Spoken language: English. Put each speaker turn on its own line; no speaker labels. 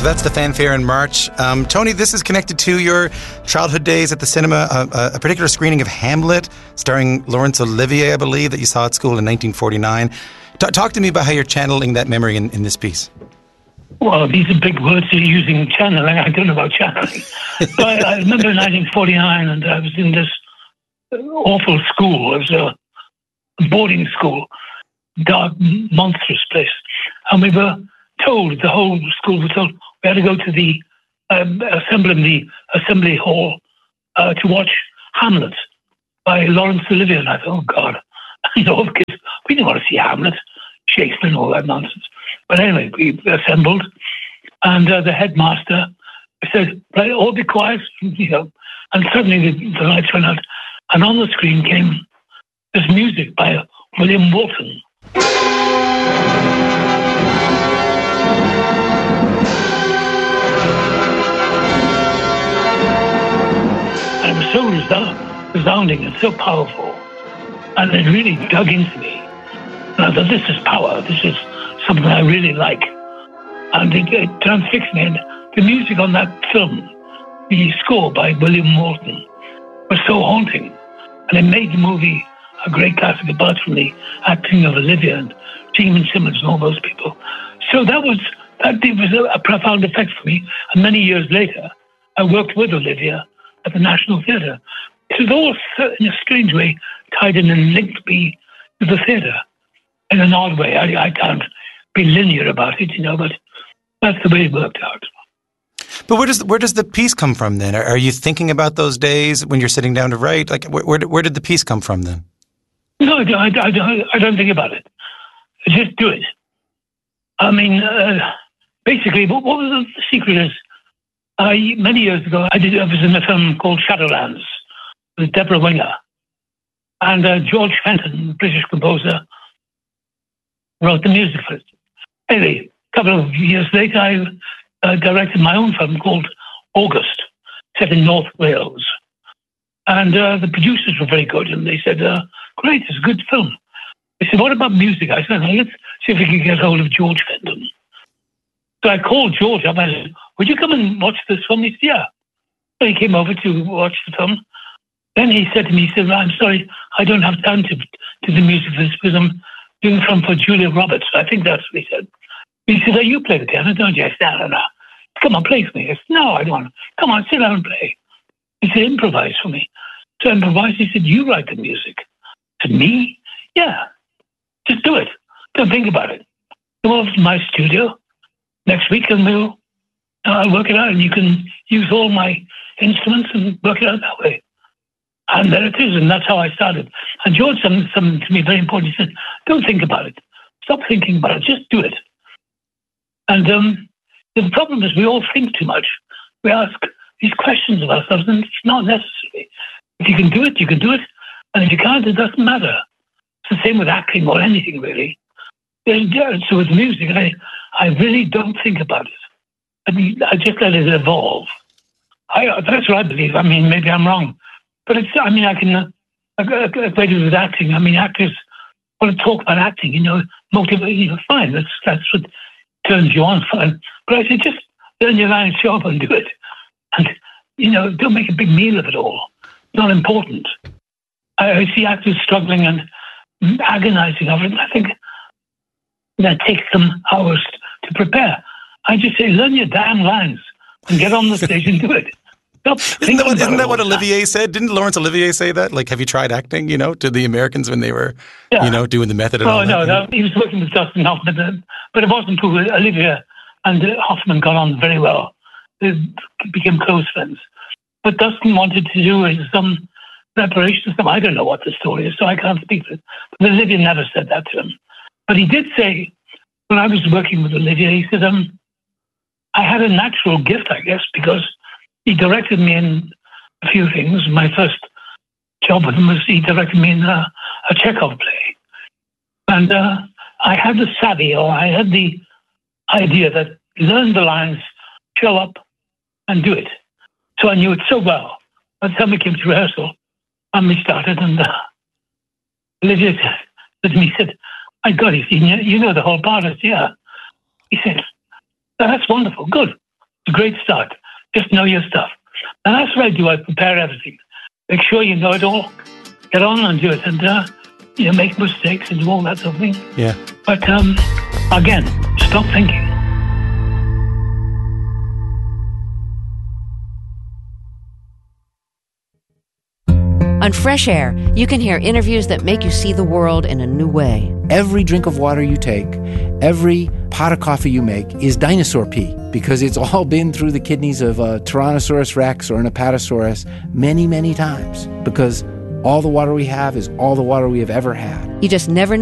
So that's the fanfare in March. Tony, this is connected to your childhood days at the cinema, a particular screening of Hamlet, starring Laurence Olivier, I believe, that you saw at school in 1949. Talk to me about how you're channeling that memory in this piece.
Well, these are big words you're using, channeling. I don't know about channeling. But I remember in 1949, and I was in this awful school. It was a boarding school, dark, monstrous place. And we were told, the whole school was told, we had to go to the assembly hall to watch Hamlet by Laurence Olivier. And I thought, oh, God, all the kids, we didn't want to see Hamlet, Shakespeare and all that nonsense. But anyway, we assembled, and the headmaster said, right, all be quiet, and suddenly the lights went out, and on the screen came this music by William Walton. And it was so resounding and so powerful, and it really dug into me. And I thought, this is power, this is something I really like. And it transfixed me. And the music on that film, the score by William Walton, was so haunting. And it made the movie a great classic, apart from the acting of Olivia and Gene Simmons and all those people. So that was a profound effect for me. And many years later, I worked with Olivia at the National Theatre. It was all, in a strange way, tied in and linked me to the theatre in an odd way. I can't be linear about it, but that's the way it worked out.
But where does the piece come from then? Are you thinking about those days when you're sitting down to write? Like, where did the piece come from then?
No, I don't think about it. Just do it. I mean, basically, what was the secret is, many years ago, I was in a film called Shadowlands with Deborah Winger. And George Fenton, the British composer, wrote the music for it. Anyway, a couple of years later, I directed my own film called August, set in North Wales. And the producers were very good, and they said, great, it's a good film. They said, what about music? I said, let's see if we can get hold of George Fenton. So I called George up and I said, would you come and watch this film? He said, yeah. So he came over to watch the film. Then he said to me, he said, I'm sorry, I don't have time to do the music for this because I'm doing a film for Julia Roberts. I think that's what he said. He said, you play the piano, don't you? I said, no. Come on, play for me. I said, no, I don't want to. Come on, sit down and play. He said, improvise for me. So I improvised. He said, you write the music. I said, me? Yeah. Just do it. Don't think about it. Come over to my studio next week and I'll work it out, and you can use all my instruments and work it out that way. And there it is, and that's how I started. And George said something to me very important. He said, don't think about it. Stop thinking about it. Just do it. And the problem is we all think too much. We ask these questions of ourselves, and it's not necessary. If you can do it, you can do it. And if you can't, it doesn't matter. It's the same with acting or anything, really. So with music, I really don't think about it. I just let it evolve. That's what I believe. I mean, maybe I'm wrong. But I can equate it with acting. I mean, actors want to talk about acting, motivate, fine. That's what turns you on, fine. But I say, just learn your line, show up and do it. And, don't make a big meal of it all. It's not important. I see actors struggling and agonizing over it. And I think that takes them hours to prepare. I just say, learn your damn lines and get on the stage and do it.
Isn't that what Olivier said? Didn't Laurence Olivier say that? Like, have you tried acting, to the Americans when they were, doing the method and all that?
No, he was working with Dustin Hoffman, but it wasn't until Olivier and Hoffman got on very well. They became close friends. But Dustin wanted to do some preparation. I don't know what the story is, so I can't speak to it. But Olivier never said that to him. But he did say, when I was working with Olivier, he said, I had a natural gift, I guess, because he directed me in a few things. My first job with him was he directed me in a Chekhov play. And I had the savvy, or I had the idea that learn the lines, show up, and do it. So I knew it so well. By the time we came to rehearsal, and we started, and Olivier said to me, he said, I got it. You know the whole part. I said, yeah. He said, that's wonderful. Good. It's a great start. Just know your stuff. And that's what I do. I prepare everything. Make sure you know it all. Get on and do it. And, make mistakes and do all that sort of thing.
Yeah.
But, again, stop thinking.
On Fresh Air, you can hear interviews that make you see the world in a new way.
Every drink of water you take, every pot of coffee you make is dinosaur pee, because it's all been through the kidneys of a Tyrannosaurus rex or an Apatosaurus many, many times, because all the water we have is all the water we have ever had.
You just never know